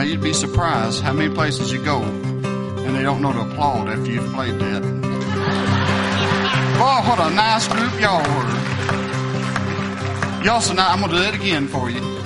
you'd be surprised how many places you go and they don't know to applaud after you've played that. Boy, what a nice group y'all were. Y'all, so now I'm going to do that again for you.